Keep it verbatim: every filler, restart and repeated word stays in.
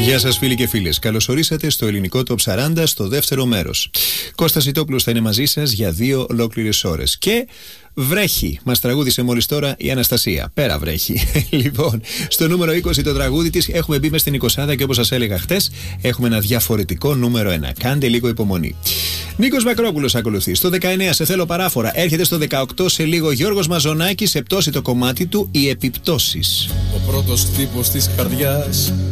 Γεια σας φίλοι και φίλες. Καλώς ορίσατε στο ελληνικό Top σαράντα στο δεύτερο μέρος. Κώστας Ιτόπουλος θα είναι μαζί σας για δύο ολόκληρες ώρες. Και βρέχει. Μας τραγούδισε μόλις τώρα η Αναστασία. Πέρα βρέχει. Λοιπόν, στο νούμερο είκοσι το τραγούδι της έχουμε μπει μες στην εικοσάδα και όπως σας έλεγα χτες, έχουμε ένα διαφορετικό νούμερο ένα. Κάντε λίγο υπομονή. Νίκος Μακρόπουλος ακολουθεί. Στο δεκαεννέα σε θέλω παράφορα. Έρχεται στο δεκαοκτώ σε λίγο Γιώργος Μαζονάκης, σε πτώση το κομμάτι του Οι Επιπτώσεις. Ο πρώτος χτύπος της καρδιάς